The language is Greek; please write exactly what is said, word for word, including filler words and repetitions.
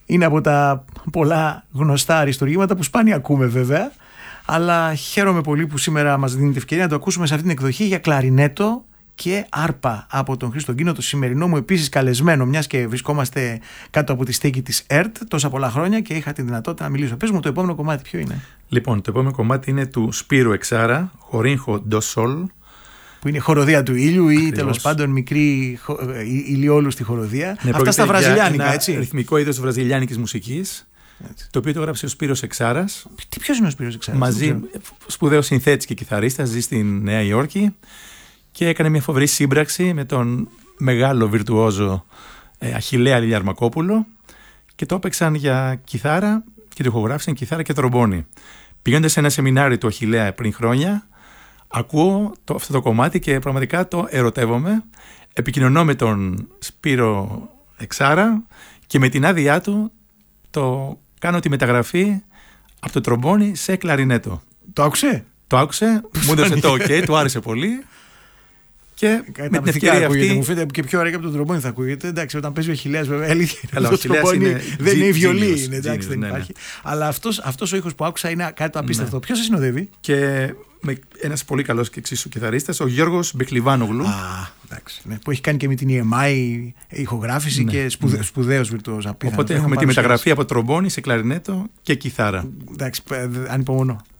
Είναι από τα πολλά γνωστά αριστουργήματα που σπάνια ακούμε βέβαια. Αλλά χαίρομαι πολύ που σήμερα μας δίνει την ευκαιρία να το ακούσουμε σε αυτή την εκδοχή για κλαρινέτο και άρπα από τον Χρήστο Γκίνο, το σημερινό μου επίσης καλεσμένο, μιας και βρισκόμαστε κάτω από τη στέγη της ΕΡΤ τόσα πολλά χρόνια και είχα τη δυνατότητα να μιλήσω. Πες μου, το επόμενο κομμάτι ποιο είναι? Λοιπόν, το επόμενο κομμάτι είναι του Σπύρου Εξάρα, Χορίνχο Ντο Σολ. Που είναι χοροδία του ήλιου ή τέλος πάντων μικρή ηλιόλου στη χοροδία. Ναι, αυτά στα βραζιλιάνικα, ένα έτσι. Ρυθμικό είδος βραζιλιάνικης μουσικής. Έτσι. Το οποίο το έγραψε ο Σπύρος Εξάρας. Τι, ποιος είναι ο Σπύρος Εξάρας? Μαζί, σπουδαίος συνθέτης και κιθαρίστας, ζει στη Νέα Υόρκη και έκανε μια φοβερή σύμπραξη με τον μεγάλο βιρτουόζο ε, Αχιλλέα Λιλιαρμακόπουλο και το έπαιξαν για κιθάρα και το ηχογράφησαν κιθάρα και τρομπόνι. Πηγαίνοντας σε ένα σεμινάριο του Αχιλλέα πριν χρόνια, ακούω το, αυτό το κομμάτι και πραγματικά το ερωτεύομαι. Επικοινωνώ με τον Σπύρο Εξάρα και με την άδειά του το κάνω τη μεταγραφή από το τρομπόνι σε κλαρινέτο. Το άκουσε? Το άκουσε, μου έδωσε το ok, του άρεσε πολύ. Και με την ευκαιρία αυτή. Μου φαίνεται και πιο ωραία και από τον τρομπόνι θα ακούγεται. Εντάξει, όταν παίζει ο Αχιλλέας, βέβαια, αλήθεια. Καλά, το τρομπόνι είναι δεν είναι η βιολί. Genius, Είναι, εντάξει, genius, δεν ναι, υπάρχει. ναι. Αλλά αυτός, αυτός ο ήχος που άκουσα είναι κάτι απίστευτο. Ναι. Ποιος σε συνοδεύει? Και με ένας πολύ καλός και εξίσου κιθαρίστας, ο Γιώργος Μπεκλιβάνογλου. Α, εντάξει. Ναι, που έχει κάνει και με την ι εμ άι ηχογράφηση Ναι, και σπουδαι, ναι. σπουδαίος βιρτουόζος. Οπότε έχουμε τη μεταγραφή από τρομπόνι σε κλαρινέτο και κιθάρα. Εντάξει, ανυπομονώ.